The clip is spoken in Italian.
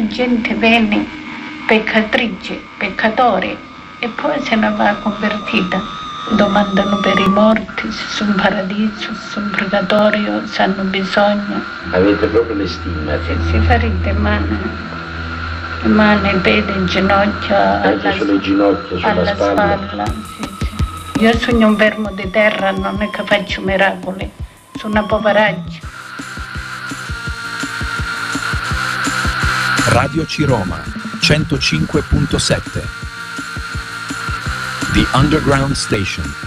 gente venne peccatrice, peccatore, e poi se ne va convertita. Domandano per i morti se sono paradiso, se sono purgatorio, se hanno bisogno. Avete proprio le stime? Si fa rite mani, piedi, ginocchia, Anche sulle ginocchia, sulla alla spalla. Sì. Io sono un vermo di terra, non è che faccio miracoli, sono una poveraccia. Radio C-Roma 105.7 The Underground Station.